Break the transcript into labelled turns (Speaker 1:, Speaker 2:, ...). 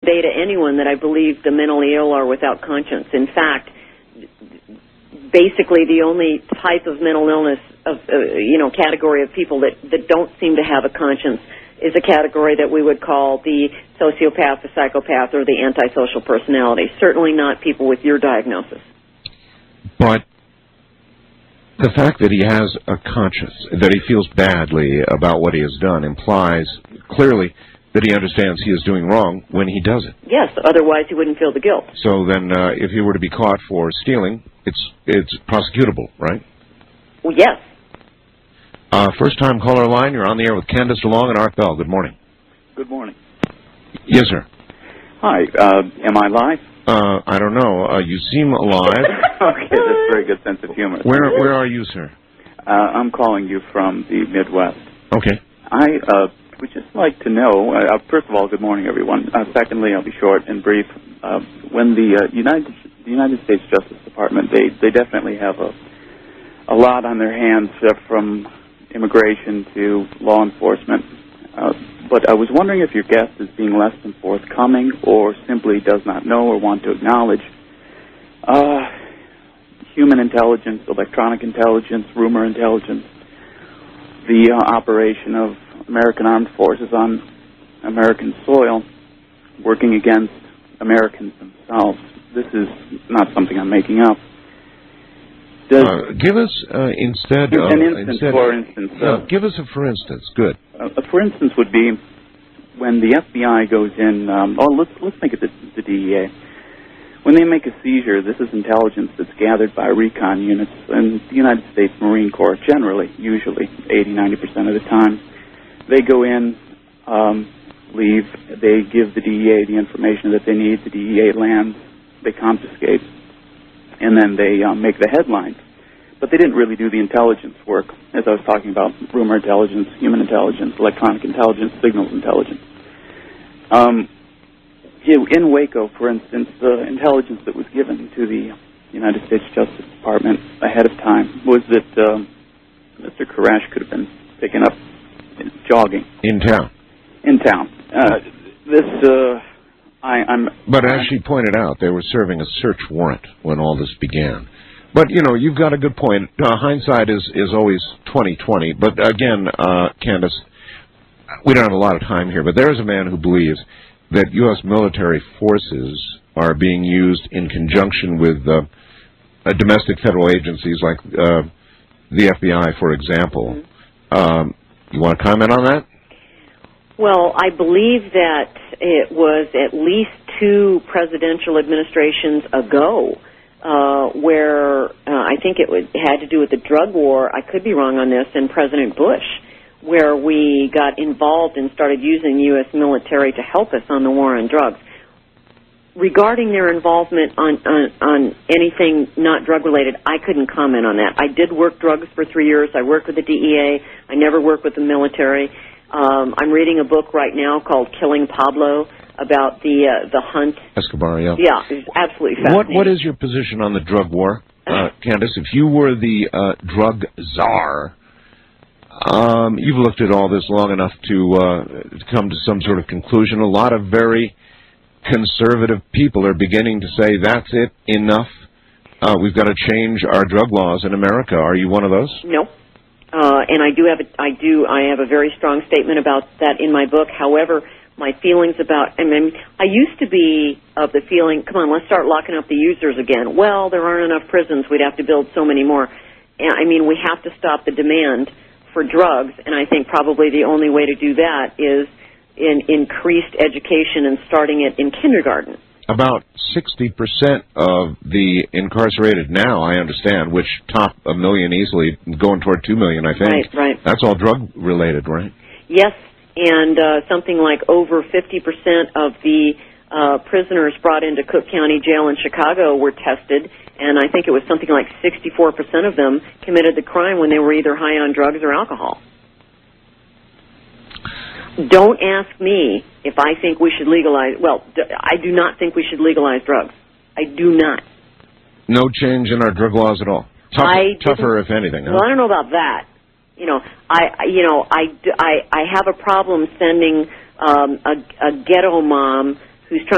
Speaker 1: convey to anyone that I believe the mentally ill are without conscience. In fact, basically the only type of mental illness category of people that don't seem to have a conscience is a category that we would call the sociopath, the psychopath, or the antisocial personality. Certainly not people with your diagnosis.
Speaker 2: But the fact that he has a conscience, that he feels badly about what he has done, implies clearly that he understands he is doing wrong when he does it.
Speaker 1: Yes, otherwise he wouldn't feel the guilt.
Speaker 2: So then if he were to be caught for stealing, it's prosecutable, right?
Speaker 1: Well, yes.
Speaker 2: First-time caller line, you're on the air with Candace DeLong and Art Bell. Good morning.
Speaker 3: Good morning.
Speaker 2: Yes, sir.
Speaker 3: Hi, am I live?
Speaker 2: I don't know. You seem alive.
Speaker 3: Okay, that's a very good sense of humor.
Speaker 2: Where are you, sir?
Speaker 3: I'm calling you from the Midwest.
Speaker 2: Okay.
Speaker 3: I would just like to know, first of all, good morning, everyone. Secondly, I'll be short and brief. When the United States Justice Department, they definitely have a lot on their hands from immigration to law enforcement. But I was wondering if your guest is being less than forthcoming or simply does not know or want to acknowledge human intelligence, electronic intelligence, rumor intelligence, the operation of American armed forces on American soil working against Americans themselves. This is not something I'm making up.
Speaker 2: Give us instead
Speaker 3: for instance.
Speaker 2: Give us a for instance. Good.
Speaker 3: A for instance would be when the FBI goes in. Let's make it the DEA. When they make a seizure, this is intelligence that's gathered by recon units in the United States Marine Corps. Generally, usually 80-90% of the time, they go in, leave. They give the DEA the information that they need. The DEA lands. They confiscate. And then they make the headlines. But they didn't really do the intelligence work, as I was talking about, rumor intelligence, human intelligence, electronic intelligence, signals intelligence. In Waco, for instance, the intelligence that was given to the United States Justice Department ahead of time was that Mr. Koresh could have been picking up jogging.
Speaker 2: In town?
Speaker 3: In town.
Speaker 2: But as she pointed out, they were serving a search warrant when all this began. But, you've got a good point. Hindsight is always 20/20. But again, Candace, we don't have a lot of time here, but there's a man who believes that U.S. military forces are being used in conjunction with domestic federal agencies like the FBI, for example. You want to comment on that?
Speaker 1: Well, I believe that it was at least 2 presidential administrations ago where I think it had to do with the drug war. I could be wrong on this, and President Bush, where we got involved and started using U.S. military to help us on the war on drugs. Regarding their involvement on anything not drug-related, I couldn't comment on that. I did work drugs for 3 years. I worked with the DEA. I never worked with the military. I'm reading a book right now called Killing Pablo about the hunt.
Speaker 2: Escobar, yeah.
Speaker 1: Yeah, it's absolutely fascinating.
Speaker 2: What is your position on the drug war, Candace? If you were the drug czar, you've looked at all this long enough to come to some sort of conclusion. A lot of very conservative people are beginning to say, that's it, enough. We've got to change our drug laws in America. Are you one of those?
Speaker 1: No. And I have a very strong statement about that in my book. However, my feelings about, I used to be of the feeling, come on, let's start locking up the users again. Well, there aren't enough prisons. We'd have to build so many more. We have to stop the demand for drugs, and I think probably the only way to do that is in increased education and starting it in kindergarten.
Speaker 2: About 60% of the incarcerated now, I understand, which top 1 million easily, going toward 2 million, I think.
Speaker 1: Right.
Speaker 2: That's all drug-related, right?
Speaker 1: Yes, and something like over 50% of the prisoners brought into Cook County Jail in Chicago were tested, and I think it was something like 64% of them committed the crime when they were either high on drugs or alcohol. Don't ask me if I think we should legalize. Well, I do not think we should legalize drugs. I do not.
Speaker 2: No change in our drug laws at all. Tougher, if anything. Huh?
Speaker 1: Well, I don't know about that. I have a problem sending a ghetto mom who's trying